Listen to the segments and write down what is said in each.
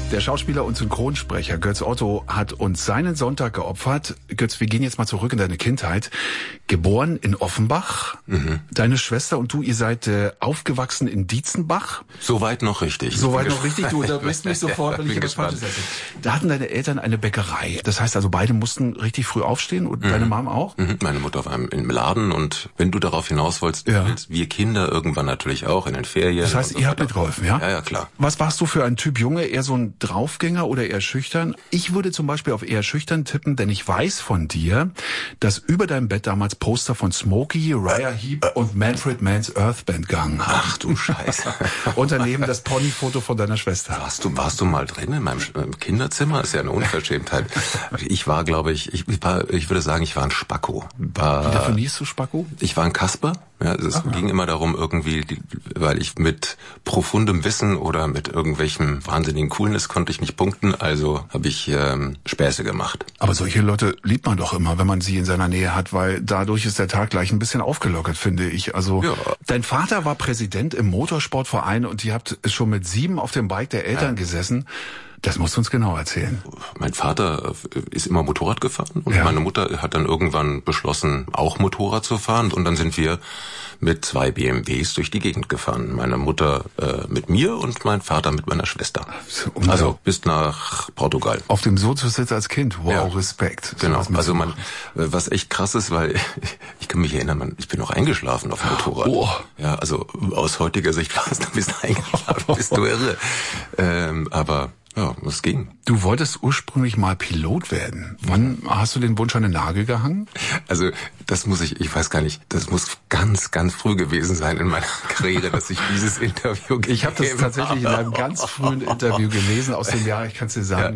Der Schauspieler und Synchronsprecher Götz Otto hat uns seinen Sonntag geopfert. Götz, wir gehen jetzt mal zurück in deine Kindheit. Geboren in Offenbach. Deine Schwester und du, ihr seid aufgewachsen in Dietzenbach. Soweit noch richtig. Soweit noch richtig. Du unterbrichst mich sofort, wenn ich etwas Falsches erzähle. Da hatten deine Eltern eine Bäckerei. Das heißt also, beide mussten richtig früh aufstehen und deine Mom auch? Meine Mutter war im Laden und wenn du darauf hinaus willst, wir Kinder irgendwann natürlich auch in den Ferien. Das heißt, ihr habt mitgeholfen, ja? Ja, klar. Was warst du für ein Typ Junge? Eher so ein Draufgänger oder eher schüchtern? Ich würde zum Beispiel auf eher schüchtern tippen, denn ich weiß von dir, dass über deinem Bett damals Poster von Smokey, Uriah Heep und Manfred Mann's Earth Band gehangen haben. Ach du Scheiße. Und daneben das Ponyfoto von deiner Schwester. Warst du mal drin in meinem Kinderzimmer? Das ist ja eine Unverschämtheit. Ich war, glaube ich würde sagen, ich war ein Spacko. Wie definierst du Spacko? Ich war ein Kasper. Ja, es ging immer darum, irgendwie, weil ich mit profundem Wissen oder mit irgendwelchem wahnsinnigen Coolness konnte ich nicht punkten, also habe ich Späße gemacht. Aber solche Leute liebt man doch immer, wenn man sie in seiner Nähe hat, weil dadurch ist der Tag gleich ein bisschen aufgelockert, finde ich. Also Dein Vater war Präsident im Motorsportverein und ihr habt schon mit 7 auf dem Bike der Eltern gesessen. Das musst du uns genau erzählen. Mein Vater ist immer Motorrad gefahren und meine Mutter hat dann irgendwann beschlossen, auch Motorrad zu fahren. Und dann sind wir mit 2 BMWs durch die Gegend gefahren. Meine Mutter mit mir und mein Vater mit meiner Schwester. Also bis nach Portugal. Auf dem Soziositz als Kind. Wow, Respekt. Genau. Also was echt krass ist, weil ich kann mich erinnern, ich bin noch eingeschlafen auf dem Motorrad. Oh. Ja, also aus heutiger Sicht warst du ein bisschen eingeschlafen, bist du irre. Aber ja, es ging. Du wolltest ursprünglich mal Pilot werden. Wann hast du den Wunsch an den Nagel gehangen? Also ich weiß gar nicht, das muss ganz, ganz früh gewesen sein in meiner Karriere, dass ich dieses Interview gegeben habe. Ich habe das tatsächlich in einem ganz frühen Interview gelesen, aus dem Jahr, ich kann es dir sagen,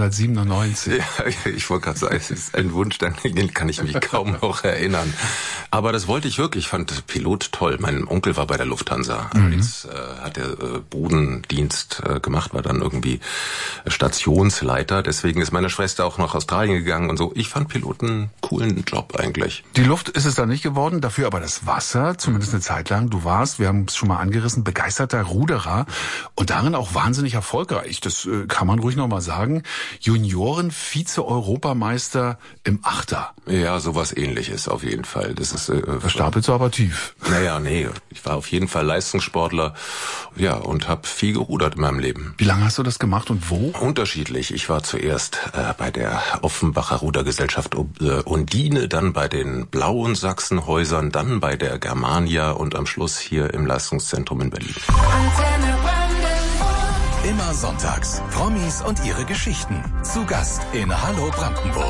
1997. Ja, ich wollte gerade sagen, es ist ein Wunsch, an den kann ich mich kaum noch erinnern. Aber das wollte ich wirklich, ich fand Pilot toll. Mein Onkel war bei der Lufthansa. Jetzt hat er Bodendienst gemacht, war dann irgendwie Stationsleiter. Deswegen ist meine Schwester auch nach Australien gegangen und so. Ich fand Piloten einen coolen Job eigentlich. Die Luft ist es dann nicht geworden, dafür aber das Wasser, zumindest eine Zeit lang. Du warst, wir haben es schon mal angerissen, begeisterter Ruderer und darin auch wahnsinnig erfolgreich. Das kann man ruhig nochmal sagen. Junioren-Vize-Europameister im Achter. Ja, sowas Ähnliches auf jeden Fall. Das stapelst du aber tief. Naja, nee. Ich war auf jeden Fall Leistungssportler, und habe viel gerudert in memeinem Leben. Wie lange hast du das gemacht und wo? Unterschiedlich. Ich war zuerst bei der Offenbacher Rudergesellschaft Undine, dann bei den Blauen Sachsenhäusern, dann bei der Germania und am Schluss hier im Leistungszentrum in Berlin. Immer sonntags. Promis und ihre Geschichten. Zu Gast in Hallo Brandenburg.